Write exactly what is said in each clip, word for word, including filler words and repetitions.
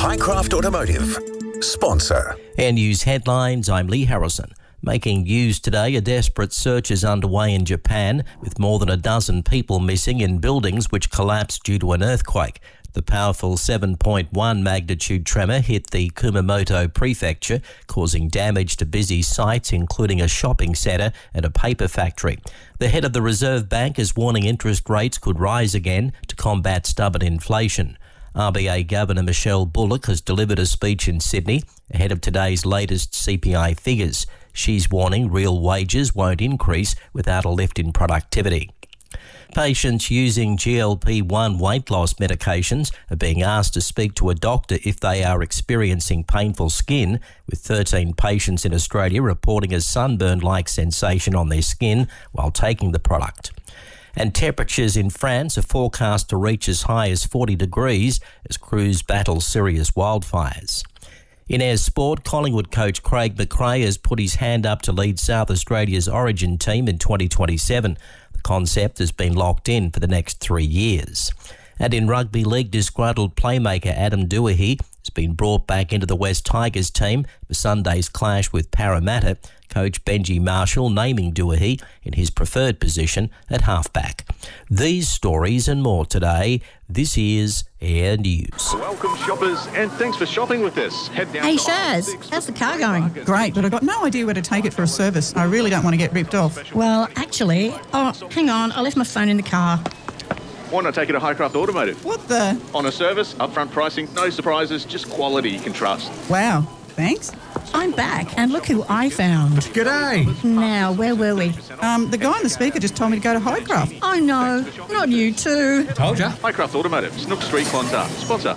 Highcraft Automotive, sponsor. Air News headlines, I'm Lee Harrison. Making news today, a desperate search is underway in Japan, with more than a dozen people missing in buildings which collapsed due to an earthquake. The powerful seven point one magnitude tremor hit the Kumamoto prefecture, causing damage to busy sites including a shopping centre and a paper factory. The head of the Reserve Bank is warning interest rates could rise again to combat stubborn inflation. R B A Governor Michelle Bullock has delivered a speech in Sydney ahead of today's latest C P I figures. She's warning real wages won't increase without a lift in productivity. Patients using G L P one weight loss medications are being asked to speak to a doctor if they are experiencing painful skin, with thirteen patients in Australia reporting a sunburn-like sensation on their skin while taking the product. And temperatures in France are forecast to reach as high as forty degrees as crews battle serious wildfires. In Ayres Sport, Collingwood coach Craig McRae has put his hand up to lead South Australia's Origin team in twenty twenty-seven. The concept has been locked in for the next three years. And in rugby league, disgruntled playmaker Adam Duahy has been brought back into the West Tigers team for Sunday's clash with Parramatta. Coach Benji Marshall naming Duahy in his preferred position at halfback. These stories and more today. This is Air News. Welcome shoppers, and thanks for shopping with us. Head down Hey to Shaz, how's the car going? Great, but I've got no idea where to take it for a service. I really don't want to get ripped off. Well, actually, oh, hang on, I left my phone in the car. Why not take it to Highcraft Automotive? What the? On a service, upfront pricing, no surprises, just quality you can trust. Wow, thanks. I'm back, and look who I found. G'day. Now, where were we? Um, the guy on the speaker just told me to go to Highcraft. Oh no, not you too. Told ya. Highcraft Automotive, Snook Street, Clontarf. Sponsor.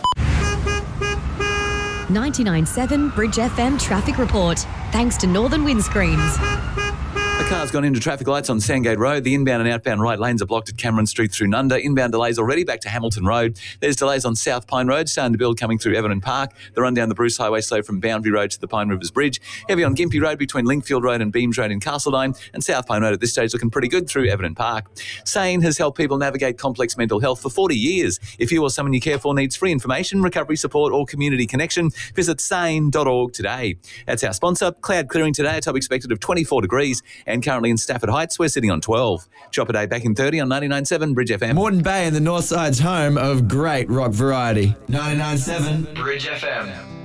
ninety-nine point seven Bridge F M traffic report. Thanks to Northern Windscreens. A car's gone into traffic lights on Sandgate Road. The inbound and outbound right lanes are blocked at Cameron Street through Nunda. Inbound delays already back to Hamilton Road. There's delays on South Pine Road, starting to build coming through Everton Park. The run down the Bruce Highway slow from Boundary Road to the Pine Rivers Bridge. Heavy on Gympie Road between Linkfield Road and Beams Road in Castledine. And South Pine Road at this stage looking pretty good through Everton Park. SANE has helped people navigate complex mental health for forty years. If you or someone you care for needs free information, recovery support or community connection, visit sane dot org today. That's our sponsor. Cloud clearing today, a top expected of twenty-four degrees, and currently in Stafford Heights, we're sitting on twelve. Chopper Day back in thirty on ninety-nine point seven Bridge F M. Moreton Bay and the North Side's home of great rock variety. ninety-nine point seven Bridge F M.